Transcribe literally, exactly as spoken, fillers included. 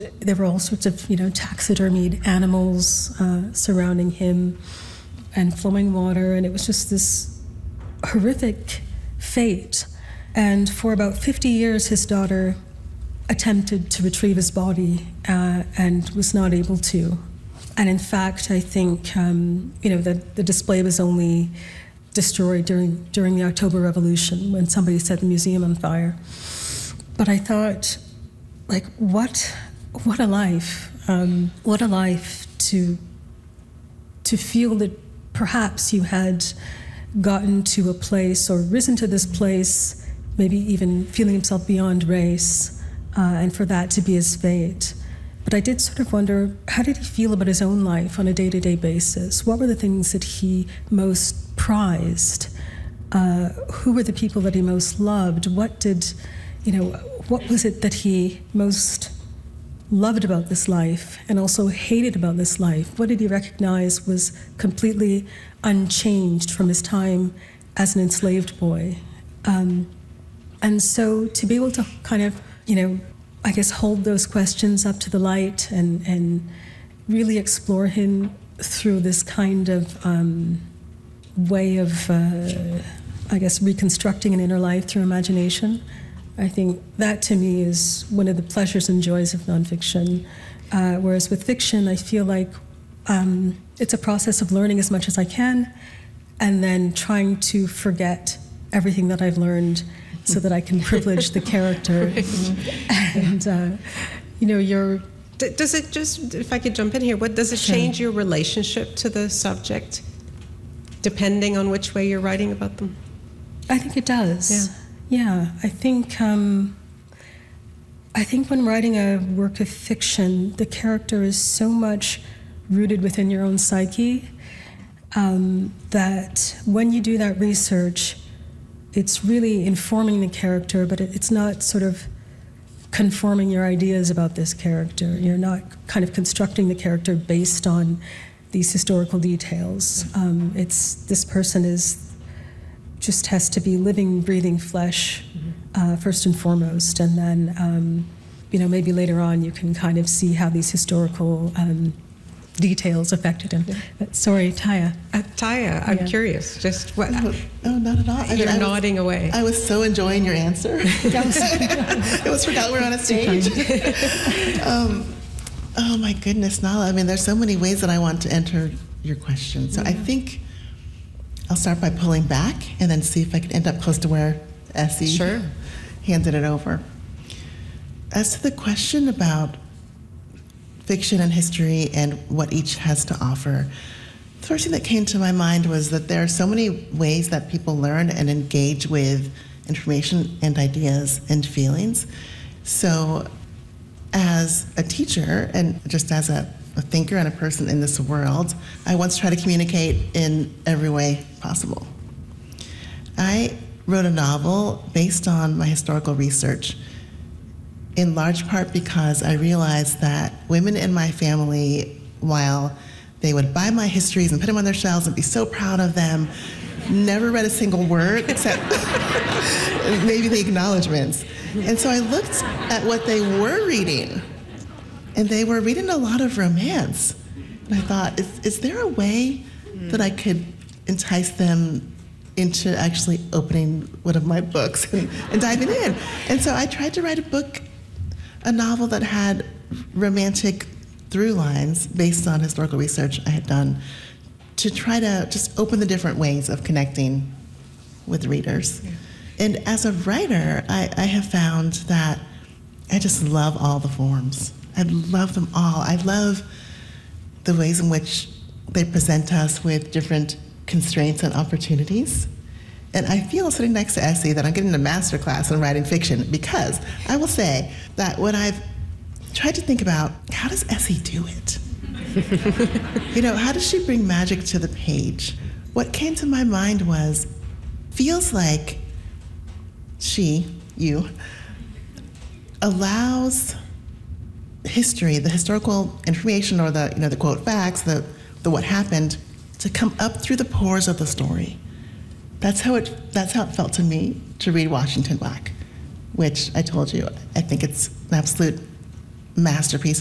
There were all sorts of, you know, taxidermied animals uh, surrounding him and flowing water, and it was just this horrific fate. And for about fifty years, his daughter attempted to retrieve his body uh, and was not able to. And in fact, I think, um, you know, the, the display was only destroyed during, during the October Revolution when somebody set the museum on fire. But I thought, like, what, what a life. Um, what a life to, to feel that perhaps you had gotten to a place or risen to this place, maybe even feeling himself beyond race, uh, and for that to be his fate. But I did sort of wonder, how did he feel about his own life on a day-to-day basis? What were the things that he most prized? Uh, who were the people that he most loved? What did, you know, what was it that he most loved about this life and also hated about this life? What did he recognize was completely unchanged from his time as an enslaved boy? Um, and so to be able to kind of, you know, I guess hold those questions up to the light and, and really explore him through this kind of um, way of, uh, I guess, reconstructing an inner life through imagination. I think that to me is one of the pleasures and joys of nonfiction. Uh, whereas with fiction, I feel like um, it's a process of learning as much as I can and then trying to forget everything that I've learned so that I can privilege the character. And, uh, you know, you're... D- does it just, if I could jump in here, what does it Sure. change your relationship to the subject, depending on which way you're writing about them? I think it does. Yeah. Yeah. I think, um, I think when writing a work of fiction, the character is so much rooted within your own psyche um, that when you do that research, it's really informing the character, but it, it's not sort of conforming your ideas about this character. You're not kind of constructing the character based on these historical details. Um, it's this person is just has to be living, breathing flesh uh, first and foremost, and then um, you know maybe later on you can kind of see how these historical um, details affected him. But sorry, Taya. Uh, Taya, I'm Yeah. curious. Just what? No, no, not at all. I You're mean, I nodding was, away. I was so enjoying your answer. I almost forgot we're on a stage. um, oh my goodness, Nala. I mean, there's so many ways that I want to enter your question. So yeah. I think I'll start by pulling back and then see if I can end up close to where Essie sure. handed it over. As to the question about fiction and history and what each has to offer, the first thing that came to my mind was that there are so many ways that people learn and engage with information and ideas and feelings. So as a teacher and just as a, a thinker and a person in this world, I once tried to communicate in every way possible. I wrote a novel based on my historical research, in large part because I realized that women in my family, while they would buy my histories and put them on their shelves and be so proud of them, never read a single word except maybe the acknowledgments. And so I looked at what they were reading, and they were reading a lot of romance. And I thought, is, is there a way that I could entice them into actually opening one of my books and, and diving in? And so I tried to write a book, a novel that had romantic through lines based on historical research I had done to try to just open the different ways of connecting with readers. Yeah. And as a writer, I, I have found that I just love all the forms. I love them all. I love the ways in which they present us with different constraints and opportunities. And I feel sitting next to Essie that I'm getting a master class in writing fiction, because I will say that when I've tried to think about, how does Essie do it? You know, how does she bring magic to the page? What came to my mind was, feels like she, you, allows history, the historical information or the, you know, the quote facts, the, the what happened, to come up through the pores of the story. That's how it, that's how it felt to me to read Washington Black, which I told you, I think it's an absolute masterpieces